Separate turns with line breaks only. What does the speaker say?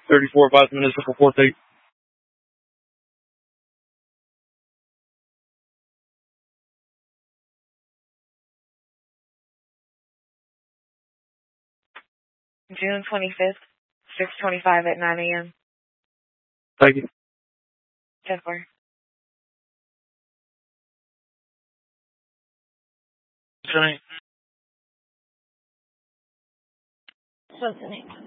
34 advised municipal court date.
June 25th, 6:25 at 9 a.m.
Thank you.
10-4.
What's your name?
What's the name?